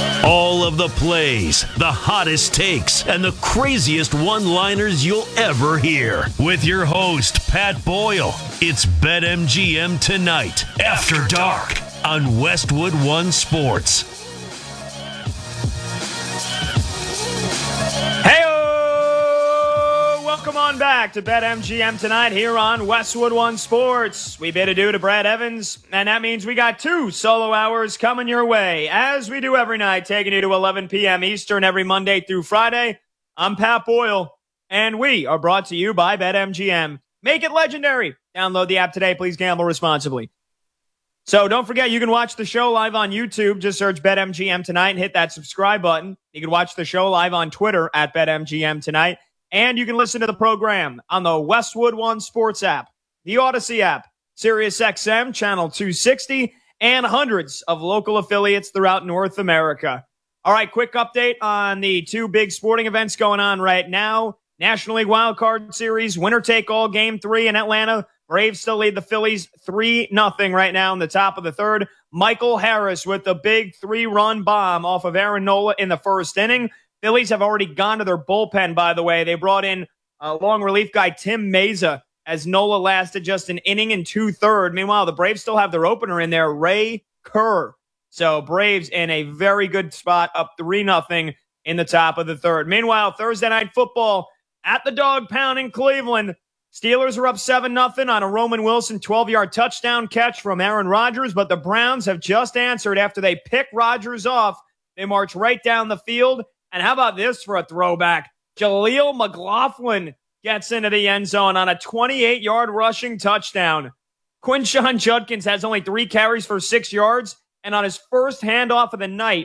All of the plays, the hottest takes, and the craziest one-liners you'll ever hear. With your host, Pat Boyle. It's BetMGM Tonight, After Dark, on Westwood One Sports. Hey-o! Welcome on back to BetMGM Tonight here on Westwood One Sports. We bid adieu to Brad Evans, and that means we got 2 solo hours coming your way, as we do every night, taking you to 11 p.m. Eastern every Monday through Friday. I'm Pat Boyle, and we are brought to you by BetMGM. Make it legendary. Download the app today. Please gamble responsibly. So don't forget, you can watch the show live on YouTube. Just search BetMGM Tonight and hit that subscribe button. You can watch the show live on Twitter at BetMGM Tonight. And you can listen to the program on the Westwood One Sports app, the Odyssey app, SiriusXM, Channel 260, and hundreds of local affiliates throughout North America. All right, quick update on the 2 big sporting events going on right now. National League Wild Card Series, winner-take-all Game 3 in Atlanta. Braves still lead the Phillies 3-0 right now in the top of the third. Michael Harris with the big 3-run bomb off of Aaron Nola in the first inning. Phillies have already gone to their bullpen, by the way. They brought in long relief guy Tim Meza as Nola lasted just an inning and 2/3. Meanwhile, the Braves still have their opener in there, Ray Kerr. So Braves in a very good spot, up 3-0 in the top of the third. Meanwhile, Thursday Night Football at the Dog Pound in Cleveland. Steelers are up 7-0 on a Roman Wilson 12-yard touchdown catch from Aaron Rodgers, but the Browns have just answered after they pick Rodgers off. They march right down the field. And how about this for a throwback? Jaleel McLaughlin gets into the end zone on a 28-yard rushing touchdown. Quinshon Judkins has only 3 carries for 6 yards, and on his first handoff of the night,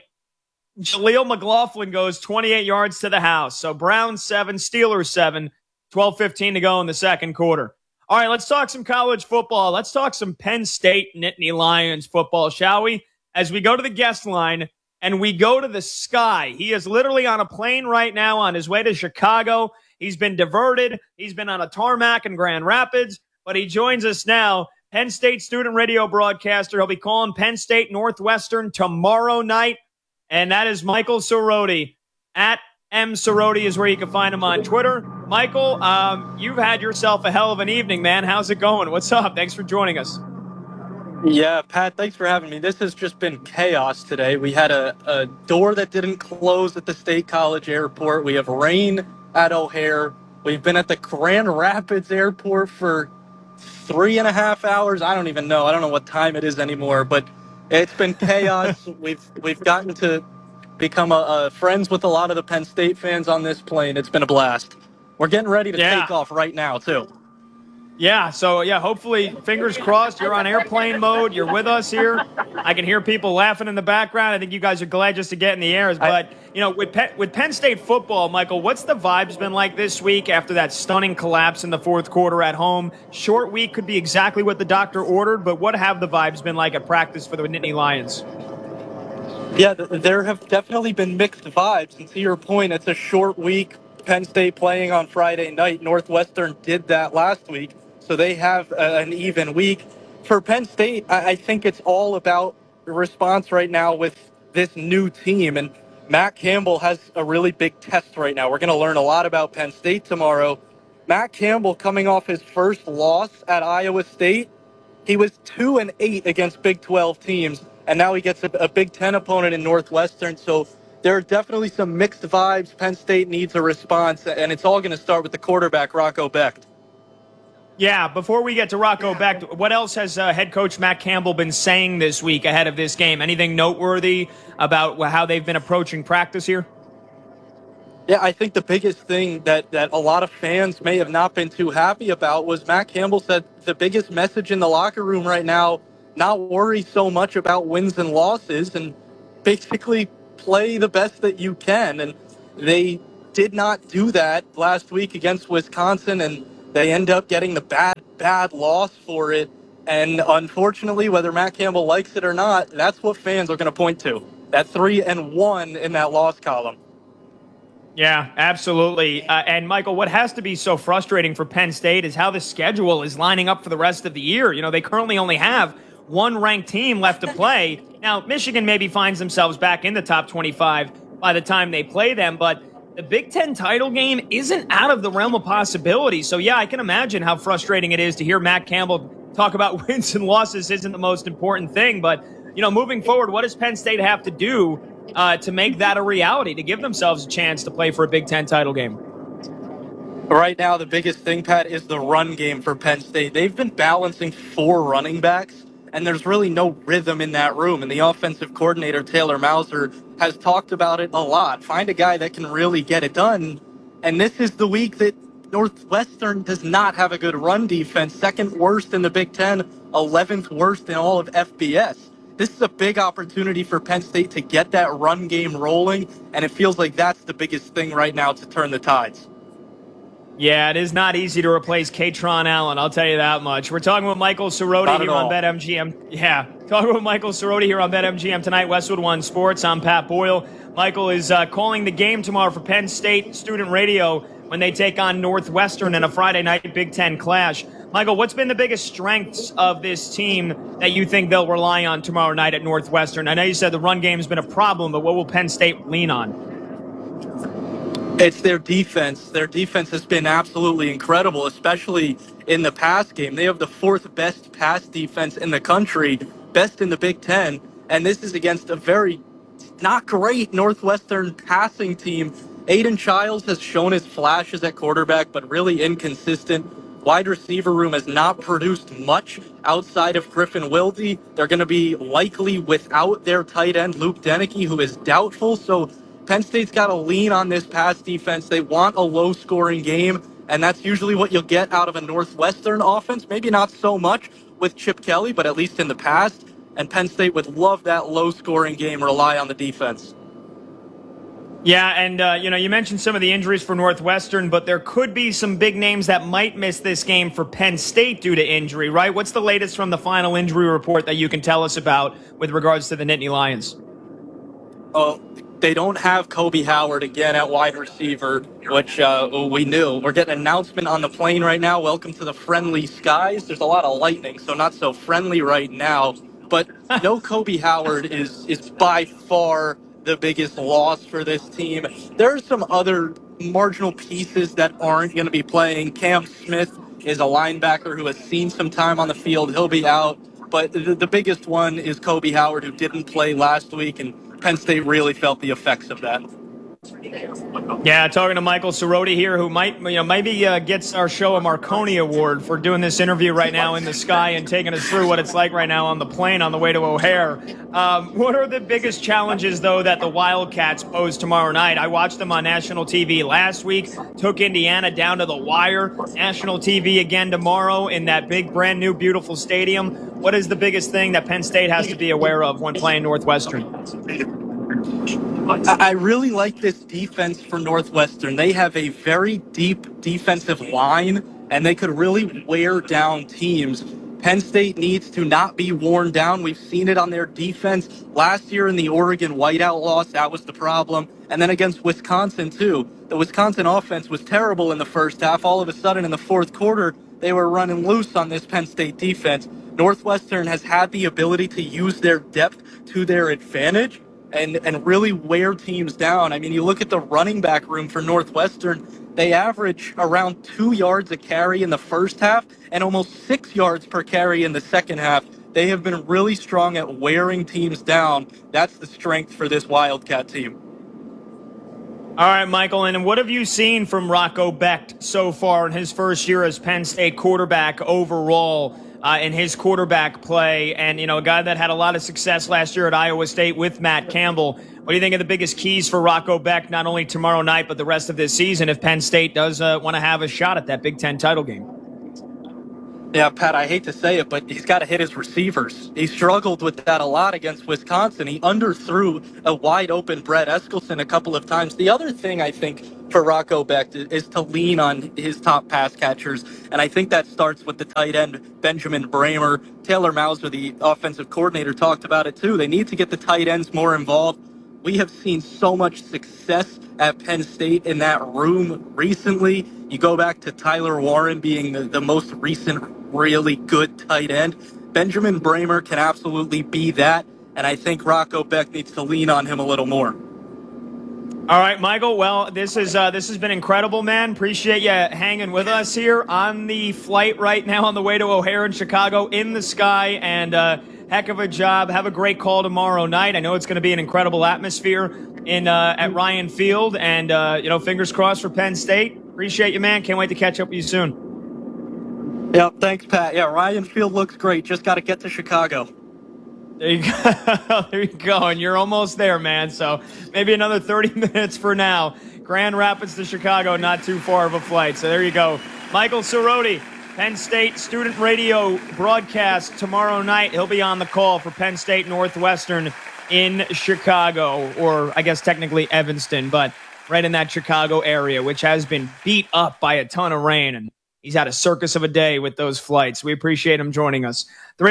Jaleel McLaughlin goes 28 yards to the house. So Browns 7, Steelers 7, 12:15 to go in the second quarter. All right, let's talk some college football. Let's talk some Penn State Nittany Lions football, shall we? As we go to the guest line, and we go to the sky. He is literally on a plane right now on his way to Chicago. He's been diverted. He's been on a tarmac in Grand Rapids, but he joins us now. Penn State student radio broadcaster. He'll be calling Penn State Northwestern tomorrow night, and that is Michael Soroti. At M. Soroti is where you can find him on Twitter. Michael, you've had yourself a hell of an evening, man. How's it going? What's up? Thanks for joining us. Yeah, Pat, thanks for having me. This has just been chaos today. We had a door that didn't close at the State College Airport. We have rain at O'Hare. We've been at the Grand Rapids Airport for 3.5 hours. I don't even know. I don't know what time it is anymore, but it's been chaos. We've gotten to become friends with a lot of the Penn State fans on this plane. It's been a blast. We're getting ready to take off right now, too. Yeah, so hopefully, fingers crossed, you're on airplane mode. You're with us here. I can hear people laughing in the background. I think you guys are glad just to get in the air. But, with Penn State football, Michael, what's the vibes been like this week after that stunning collapse in the fourth quarter at home? Short week could be exactly what the doctor ordered, but what have the vibes been like at practice for the Nittany Lions? Yeah, there have definitely been mixed vibes. And to your point, it's a short week. Penn State playing on Friday night. Northwestern did that last week. So they have an even week. For Penn State, I think it's all about the response right now with this new team. And Matt Campbell has a really big test right now. We're going to learn a lot about Penn State tomorrow. Matt Campbell coming off his first loss at Iowa State. He was 2-8 against Big 12 teams, and now he gets a Big 10 opponent in Northwestern. So there are definitely some mixed vibes. Penn State needs a response, and it's all going to start with the quarterback, Rocco Becht. Yeah, before we get to Rocco Becht, what else has head coach Matt Campbell been saying this week ahead of this game? Anything noteworthy about how they've been approaching practice here? Yeah, I think the biggest thing that a lot of fans may have not been too happy about was Matt Campbell said the biggest message in the locker room right now, not worry so much about wins and losses and basically play the best that you can. And they did not do that last week against Wisconsin, and they end up getting the bad loss for it. And unfortunately, whether Matt Campbell likes it or not, that's what fans are going to point to. That 3-1 in that loss column. Yeah, absolutely. And Michael, what has to be so frustrating for Penn State is how the schedule is lining up for the rest of the year. They currently only have one ranked team left to play. Now, Michigan maybe finds themselves back in the top 25 by the time they play them, but the Big Ten title game isn't out of the realm of possibility. So, yeah, I can imagine how frustrating it is to hear Matt Campbell talk about wins and losses isn't the most important thing. But, moving forward, what does Penn State have to do to make that a reality, to give themselves a chance to play for a Big Ten title game? Right now, the biggest thing, Pat, is the run game for Penn State. They've been balancing 4 running backs, and there's really no rhythm in that room. And the offensive coordinator, Taylor Mauser, has talked about it a lot. Find a guy that can really get it done. And this is the week that Northwestern does not have a good run defense. 2nd worst in the Big Ten, 11th worst in all of FBS. This is a big opportunity for Penn State to get that run game rolling, and it feels like that's the biggest thing right now to turn the tides. Yeah, it is not easy to replace Katron Allen, I'll tell you that much. We're talking with Michael Cerroti here on BetMGM. Yeah, talking with Michael Cerroti here on BetMGM tonight, Westwood One Sports. I'm Pat Boyle. Michael is calling the game tomorrow for Penn State Student Radio when they take on Northwestern in a Friday night Big Ten clash. Michael, what's been the biggest strengths of this team that you think they'll rely on tomorrow night at Northwestern? I know you said the run game has been a problem, but what will Penn State lean on? It's their defense. Their defense has been absolutely incredible, especially in the pass game. They have the 4th best pass defense in the country, best in the Big Ten, and this is against a very not great Northwestern passing team. Aiden Childs has shown his flashes at quarterback, but really inconsistent. Wide receiver room has not produced much outside of Griffin Wilde. They're going to be likely without their tight end, Luke Deneke, who is doubtful, so Penn State's got to lean on this pass defense. They want a low-scoring game, and that's usually what you'll get out of a Northwestern offense. Maybe not so much with Chip Kelly, but at least in the past. And Penn State would love that low-scoring game, rely on the defense. Yeah, and, you mentioned some of the injuries for Northwestern, but there could be some big names that might miss this game for Penn State due to injury, right? What's the latest from the final injury report that you can tell us about with regards to the Nittany Lions? They don't have Kobe Howard again at wide receiver, which we knew. We're getting an announcement on the plane right now. Welcome to the friendly skies. There's a lot of lightning, so not so friendly right now. But no Kobe Howard is by far the biggest loss for this team. There are some other marginal pieces that aren't going to be playing. Cam Smith is a linebacker who has seen some time on the field. He'll be out. But the biggest one is Kobe Howard, who didn't play last week, and Penn State really felt the effects of that. Yeah, talking to Michael Cerroti here, who maybe gets our show a Marconi Award for doing this interview right now in the sky and taking us through what it's like right now on the plane on the way to O'Hare. What are the biggest challenges, though, that the Wildcats pose tomorrow night? I watched them on national TV last week, took Indiana down to the wire. National TV again tomorrow in that big, brand new, beautiful stadium. What is the biggest thing that Penn State has to be aware of when playing Northwestern? I really like this defense for Northwestern. They have a very deep defensive line, and they could really wear down teams. Penn State needs to not be worn down. We've seen it on their defense. Last year in the Oregon whiteout loss, that was the problem. And then against Wisconsin, too. The Wisconsin offense was terrible in the first half. All of a sudden, in the fourth quarter, they were running loose on this Penn State defense. Northwestern has had the ability to use their depth to their advantage and really wear teams down. I mean, you look at the running back room for Northwestern, they average around 2 yards a carry in the first half and almost 6 yards per carry in the second half. They have been really strong at wearing teams down. That's the strength for this Wildcat team. All right, Michael, and what have you seen from Rocco Becht so far in his first year as Penn State quarterback overall? In his quarterback play, and a guy that had a lot of success last year at Iowa State with Matt Campbell. What do you think are the biggest keys for Rocco Becht, not only tomorrow night but the rest of this season, if Penn State does want to have a shot at that Big Ten title game? Yeah, Pat, I hate to say it, but he's got to hit his receivers. He struggled with that a lot against Wisconsin. He underthrew a wide-open Brett Eskelson a couple of times. The other thing, I think, for Rocco Becht is to lean on his top pass catchers, and I think that starts with the tight end, Benjamin Bramer. Taylor Mauser, the offensive coordinator, talked about it, too. They need to get the tight ends more involved. We have seen so much success at Penn State in that room recently. You go back to Tyler Warren being the most recent really good tight end. Benjamin Bramer can absolutely be that, and I think Rocco Beck needs to lean on him a little more. All right, Michael. Well, this has been incredible, man. Appreciate you hanging with us here on the flight right now on the way to O'Hare in Chicago in the sky, and heck of a job. Have a great call tomorrow night. I know it's going to be an incredible atmosphere in at Ryan Field, and fingers crossed for Penn State. Appreciate you, man. Can't wait to catch up with you soon. Yeah, thanks, Pat. Yeah, Ryan Field looks great. Just got to get to Chicago. There you go. There you go. And you're almost there, man. So maybe another 30 minutes for now. Grand Rapids to Chicago, not too far of a flight. So there you go. Michael Cerroti, Penn State student radio broadcast tomorrow night. He'll be on the call for Penn State Northwestern in Chicago, or I guess technically Evanston, but right in that Chicago area, which has been beat up by a ton of rain. And he's had a circus of a day with those flights. We appreciate him joining us.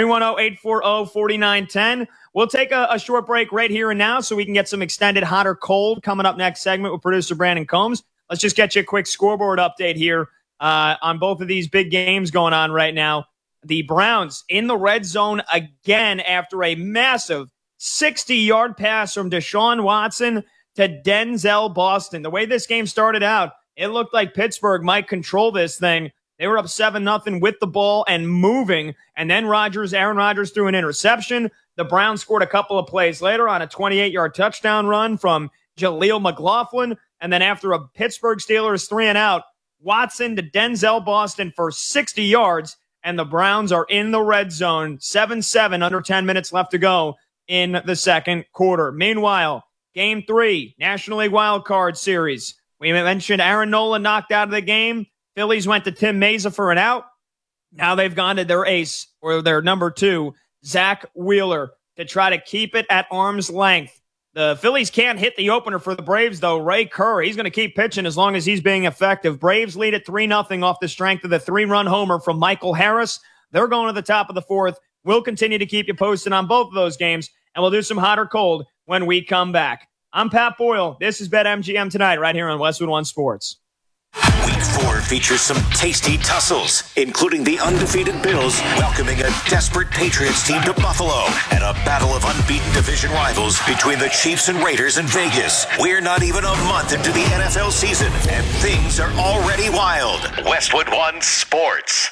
310-840-4910. We'll take a short break right here and now so we can get some extended hot or cold coming up next segment with producer Brandon Combs. Let's just get you a quick scoreboard update here on both of these big games going on right now. The Browns in the red zone again after a massive 60-yard pass from Deshaun Watson to Denzel Boston. The way this game started out, it looked like Pittsburgh might control this thing. They were up 7-0 with the ball and moving, and then Aaron Rodgers threw an interception. The Browns scored a couple of plays later on a 28-yard touchdown run from Jaleel McLaughlin, and then after a Pittsburgh Steelers 3-and-out, Watson to Denzel Boston for 60 yards, and the Browns are in the red zone, 7-7, under 10 minutes left to go in the second quarter. Meanwhile, Game 3, National League Wild Card Series. We mentioned Aaron Nola knocked out of the game. Phillies went to Tim Meza for an out. Now they've gone to their ace, or their number 2, Zach Wheeler, to try to keep it at arm's length. The Phillies can't hit the opener for the Braves, though. Ray Kerr, he's going to keep pitching as long as he's being effective. Braves lead at 3-0 off the strength of the 3-run homer from Michael Harris. They're going to the top of the 4th. We'll continue to keep you posted on both of those games, and we'll do some hot or cold when we come back. I'm Pat Boyle. This is BetMGM Tonight right here on Westwood One Sports. Week 4 features some tasty tussles, including the undefeated Bills welcoming a desperate Patriots team to Buffalo and a battle of unbeaten division rivals between the Chiefs and Raiders in Vegas. We're not even a month into the NFL season, and things are already wild. Westwood One Sports.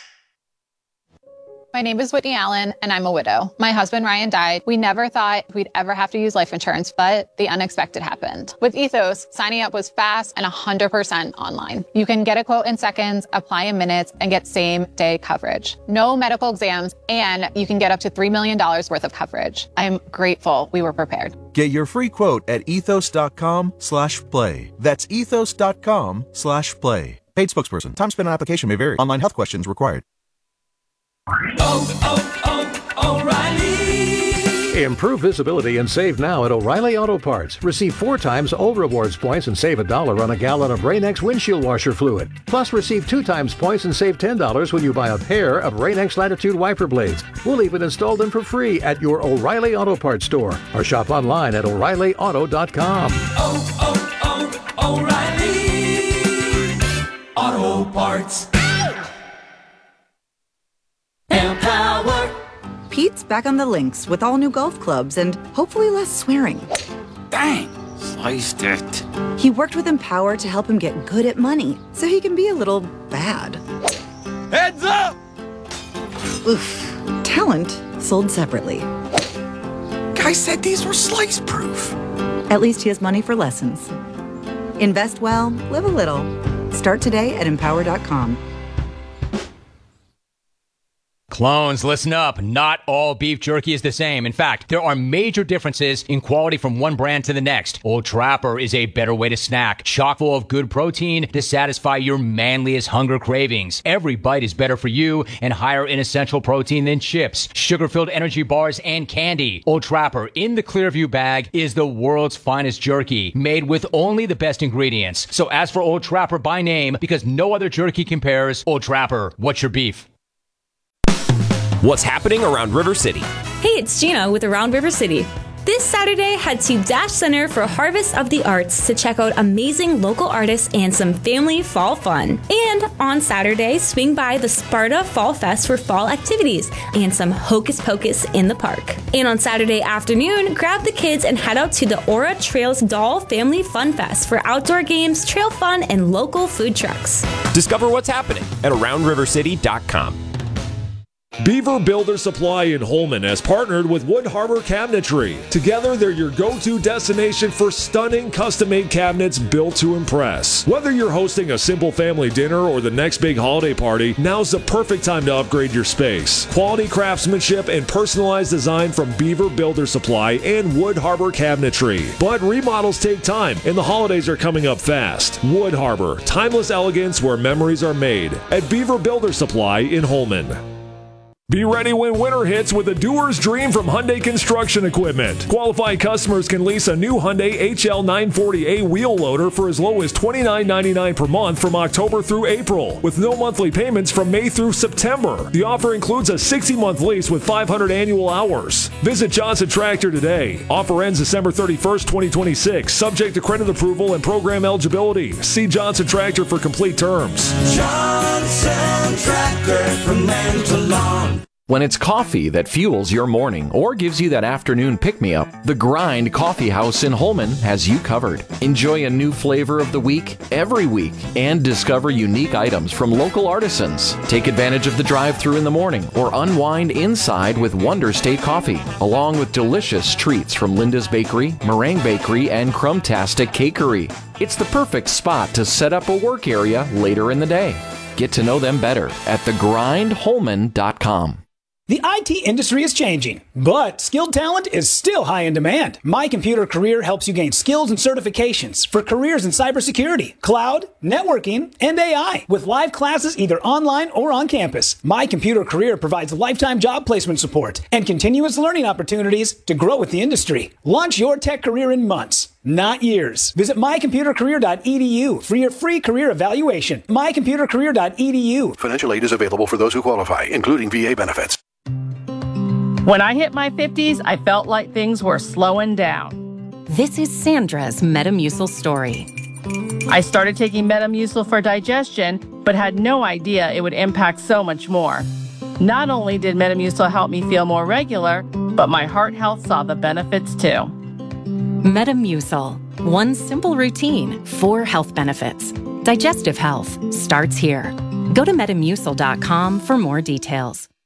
My name is Whitney Allen, and I'm a widow. My husband, Ryan, died. We never thought we'd ever have to use life insurance, but the unexpected happened. With Ethos, signing up was fast and 100% online. You can get a quote in seconds, apply in minutes, and get same-day coverage. No medical exams, and you can get up to $3 million worth of coverage. I'm grateful we were prepared. Get your free quote at ethos.com/play. That's ethos.com/play. Paid spokesperson. Time spent on application may vary. Online health questions required. O'Reilly. Improve visibility and save now at O'Reilly Auto Parts. Receive 4 times O Rewards points and save $1 on a gallon of Rain-X windshield washer fluid. Plus, receive 2 times points and save $10 when you buy a pair of Rain-X Latitude wiper blades. We'll even install them for free at your O'Reilly Auto Parts store or shop online at O'ReillyAuto.com. O'Reilly Auto Parts. Empower. Pete's back on the links with all new golf clubs and hopefully less swearing. Dang, sliced it. He worked with Empower to help him get good at money so he can be a little bad. Heads up! Oof. Talent sold separately. Guy said these were slice proof. At least he has money for lessons. Invest well, live a little. Start today at Empower.com. Clones, listen up. Not all beef jerky is the same. In fact, there are major differences in quality from one brand to the next. Old Trapper is a better way to snack, chock full of good protein to satisfy your manliest hunger cravings. Every bite is better for you and higher in essential protein than chips, sugar-filled energy bars, and candy. Old Trapper in the Clearview bag is the world's finest jerky, made with only the best ingredients. So ask for Old Trapper by name because no other jerky compares. Old Trapper, what's your beef? What's happening around River City? Hey, it's Gina with Around River City. This Saturday, head to Dash Center for Harvest of the Arts to check out amazing local artists and some family fall fun. And on Saturday, swing by the Sparta Fall Fest for fall activities and some hocus pocus in the park. And on Saturday afternoon, grab the kids and head out to the Aura Trails Doll Family Fun Fest for outdoor games, trail fun, and local food trucks. Discover what's happening at AroundRiverCity.com. Beaver Builder Supply in Holmen has partnered with Wood Harbor Cabinetry. Together, they're your go-to destination for stunning custom-made cabinets built to impress. Whether you're hosting a simple family dinner or the next big holiday party, now's the perfect time to upgrade your space. Quality craftsmanship and personalized design from Beaver Builder Supply and Wood Harbor Cabinetry. But remodels take time, and the holidays are coming up fast. Wood Harbor, timeless elegance where memories are made. At Beaver Builder Supply in Holmen. Be ready when winter hits with a doer's dream from Hyundai Construction Equipment. Qualified customers can lease a new Hyundai HL940A wheel loader for as low as $29.99 per month from October through April, with no monthly payments from May through September. The offer includes a 60-month lease with 500 annual hours. Visit Johnson Tractor today. Offer ends December 31st, 2026, subject to credit approval and program eligibility. See Johnson Tractor for complete terms. Johnson Tractor, from land to lawn. When it's coffee that fuels your morning or gives you that afternoon pick-me-up, The Grind Coffee House in Holmen has you covered. Enjoy a new flavor of the week every week and discover unique items from local artisans. Take advantage of the drive-thru in the morning or unwind inside with Wonder State Coffee, along with delicious treats from Linda's Bakery, Meringue Bakery, and Crumbtastic Cakery. It's the perfect spot to set up a work area later in the day. Get to know them better at thegrindholmen.com. The IT industry is changing, but skilled talent is still high in demand. My Computer Career helps you gain skills and certifications for careers in cybersecurity, cloud, networking, and AI, with live classes either online or on campus. My Computer Career provides lifetime job placement support and continuous learning opportunities to grow with the industry. Launch your tech career in months, not years. Visit mycomputercareer.edu for your free career evaluation. mycomputercareer.edu. Financial aid is available for those who qualify, including VA benefits. When I hit my 50s, I felt like things were slowing down. This is Sandra's Metamucil story. I started taking Metamucil for digestion, but had no idea it would impact so much more. Not only did Metamucil help me feel more regular, but my heart health saw the benefits too. Metamucil. One simple routine, 4 health benefits. Digestive health starts here. Go to Metamucil.com for more details.